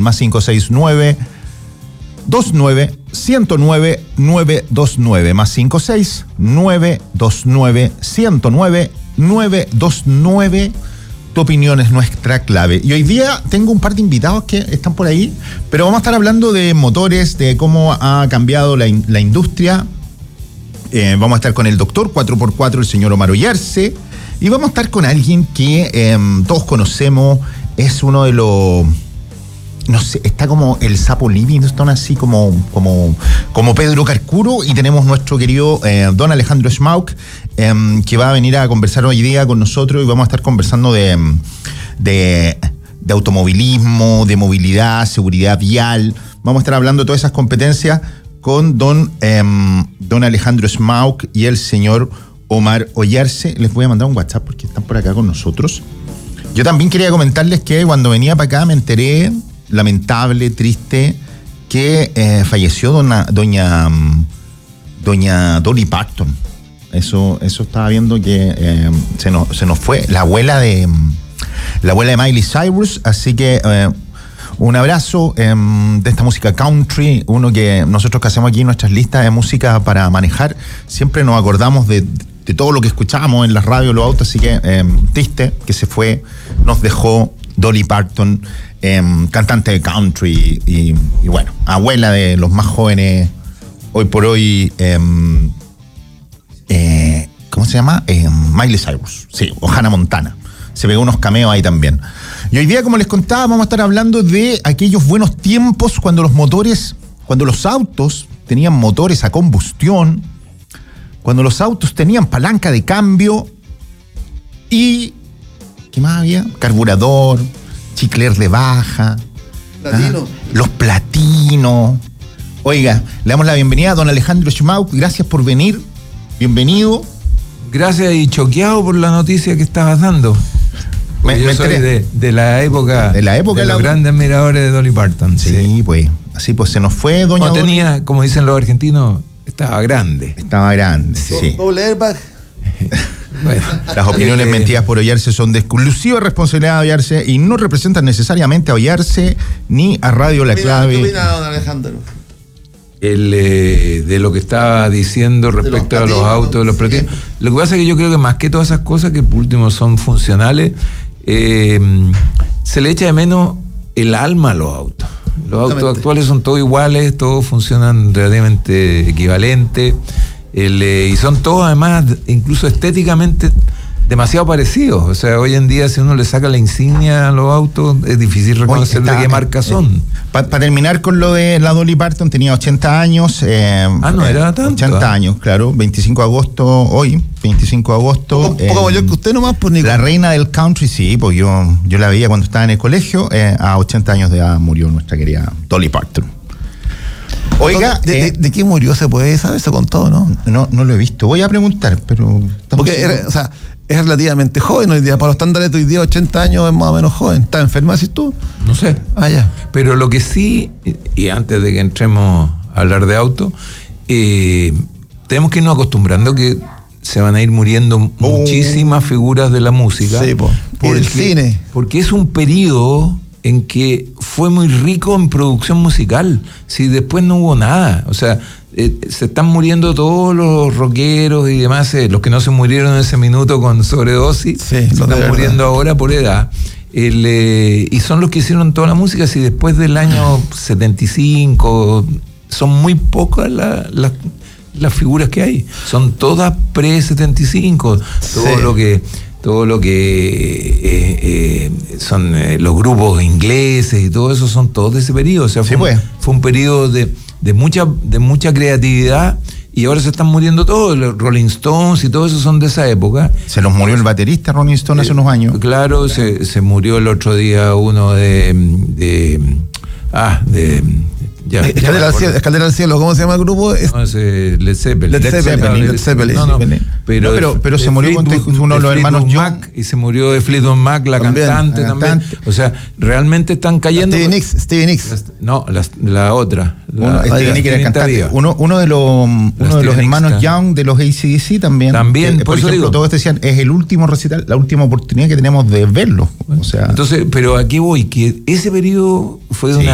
más 569 29 109 929, más 56 929 109 929. Tu opinión es nuestra clave. Y hoy día tengo un par de invitados que están por ahí, pero vamos a estar hablando de motores, de cómo ha cambiado la industria. Vamos a estar con el doctor 4x4, el señor Omar Oyarce, y vamos a estar con alguien que todos conocemos, es uno de los... No sé, está como el sapo Livingston, así como Pedro Carcuro, y tenemos nuestro querido don Alejandro Schmauk, que va a venir a conversar hoy día con nosotros, y vamos a estar conversando de automovilismo, de movilidad, seguridad vial. Vamos a estar hablando de todas esas competencias con don Alejandro Schmauk y el señor Omar Oyarce. Les voy a mandar un WhatsApp porque están por acá con nosotros. Yo también quería comentarles que cuando venía para acá me enteré, lamentable, triste, que falleció doña Dolly Parton. Eso estaba viendo que se nos fue la abuela de Miley Cyrus, así que un abrazo de esta música country, uno que nosotros que hacemos aquí en nuestras listas de música para manejar, siempre nos acordamos de todo lo que escuchábamos en las radios, los autos, así que triste que se fue, nos dejó Dolly Parton, cantante de country y bueno, abuela de los más jóvenes hoy por hoy, ¿cómo se llama? Miley Cyrus, sí, o Hannah Montana. Se pegó unos cameos ahí también. Y hoy día, como les contaba, vamos a estar hablando de aquellos buenos tiempos cuando los autos tenían motores a combustión, cuando los autos tenían palanca de cambio y... ¿qué más había? Carburador, chicler de baja, platino. Los platinos. Oiga, le damos la bienvenida a don Alejandro Schmauk. Gracias por venir. Bienvenido. Gracias, y choqueado por la noticia que estabas dando. Yo soy de la época de los grandes admiradores de Dolly Parton. Sí, pues, así pues se nos fue doña Dolly. Tenía, como dicen los argentinos, estaba grande. Estaba grande, sí. Doble airbag. Bueno, las opiniones mentidas por Oyarce son de exclusiva responsabilidad de Oyarce y no representan necesariamente a Oyarce ni a Radio La Clave. ¿Qué opina don Alejandro? De lo que estaba diciendo respecto a los autos, de los platinos. Lo que pasa es que yo creo que más que todas esas cosas que por último son funcionales, se le echa de menos el alma a los autos. Los autos actuales son todos iguales, todos funcionan relativamente equivalentes. Y son todos además incluso estéticamente demasiado parecidos. O sea, hoy en día si uno le saca la insignia a los autos es difícil reconocer de qué marca son. Para terminar con lo de la Dolly Parton, tenía 80 años. No era tanto. 80 años, claro. 25 de agosto, hoy, 25 de agosto. Poco mayor que usted nomás, pues, Nico. La reina del country, sí, pues yo la veía cuando estaba en el colegio. A 80 años de edad murió nuestra querida Dolly Parton. Oiga, ¿de qué murió? ¿Se puede saber? ¿Se contó, no? No lo he visto. Voy a preguntar, pero... Porque es relativamente joven hoy día. Para los estándares de hoy día, 80 años es más o menos joven. ¿Estás enferma, decís tú? No sé. Ya. Pero lo que sí, y antes de que entremos a hablar de auto, tenemos que irnos acostumbrando que se van a ir muriendo muchísimas figuras de la música. Sí, por el cine. Porque es un periodo en que fue muy rico en producción musical, si después no hubo nada, o sea, se están muriendo todos los rockeros y demás, los que no se murieron en ese minuto con sobredosis, se están muriendo ahora por edad, y son los que hicieron toda la música, si después del año 75, son muy pocas las figuras que hay, son todas pre-75, todo lo que son los grupos ingleses y todo eso son todos de ese periodo. O sea, fue un periodo de mucha creatividad y ahora se están muriendo todos. Los Rolling Stones y todo eso son de esa época. Se nos murió el baterista Rolling Stone hace unos años. Claro, se murió el otro día uno Escalera al cielo, ¿cómo se llama el grupo? No, es Led Zeppelin. Led Zeppelin. Pero se murió uno de los hermanos Mac, y se murió de Fleetwood Mac, la cantante también. O sea, realmente están cayendo. Stevie Nicks. No, la otra. Stevie Nicks era cantante. Uno de los hermanos Young de los AC/DC también. También, por ejemplo, todos decían, es el último recital, la última oportunidad que tenemos de verlo. O sea, entonces, pero aquí voy, que ese periodo fue de una